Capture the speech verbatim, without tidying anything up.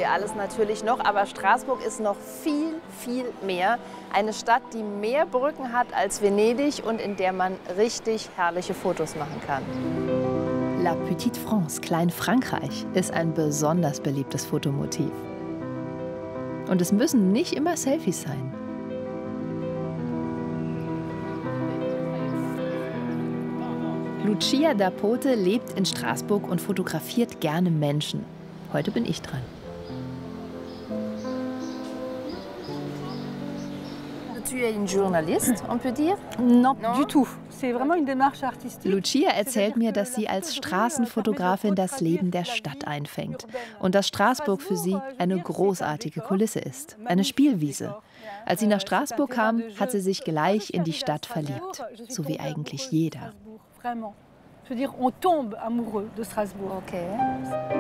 wir alles natürlich noch, aber Straßburg ist noch viel, viel mehr. Eine Stadt, die mehr Brücken hat als Venedig und in der man richtig herrliche Fotos machen kann. La Petite France, Klein-Frankreich, ist ein besonders beliebtes Fotomotiv. Und es müssen nicht immer Selfies sein. Lucia Dapote lebt in Straßburg und fotografiert gerne Menschen. Heute bin ich dran. Tu es une journaliste, on peut dire? Non, du tout. C'est vraiment une démarche artistique. Lucia erzählt mir, dass sie als Straßenfotografin das Leben der Stadt einfängt und dass Straßburg für sie eine großartige Kulisse ist, eine Spielwiese. Als sie nach Straßburg kam, hat sie sich gleich in die Stadt verliebt, so wie eigentlich jeder. Je veux dire, on tombe amoureux de Strasbourg. Okay.